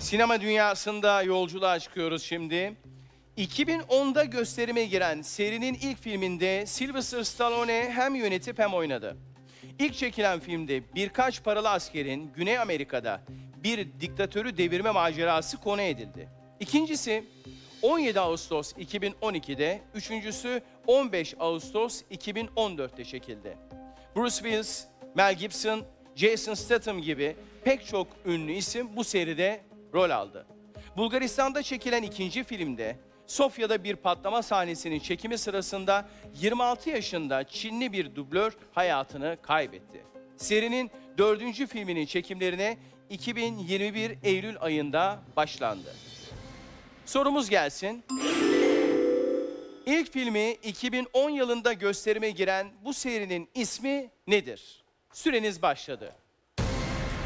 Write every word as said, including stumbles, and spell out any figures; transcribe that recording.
Sinema dünyasında yolculuğa çıkıyoruz şimdi. iki bin onda gösterime giren serinin ilk filminde Sylvester Stallone hem yönetip hem oynadı. İlk çekilen filmde birkaç paralı askerin Güney Amerika'da bir diktatörü devirme macerası konu edildi. İkincisi on yedi Ağustos iki bin on iki'de, üçüncüsü on beş Ağustos iki bin on dört'te çekildi. Bruce Willis, Mel Gibson, Jason Statham gibi pek çok ünlü isim bu seride rol aldı. Bulgaristan'da çekilen ikinci filmde Sofya'da bir patlama sahnesinin çekimi sırasında yirmi altı yaşında Çinli bir dublör hayatını kaybetti. Serinin dördüncü filminin çekimlerine iki bin yirmi bir Eylül ayında başlandı. Sorumuz gelsin. İlk filmi iki bin on yılında gösterime giren bu serinin ismi nedir? Süreniz başladı.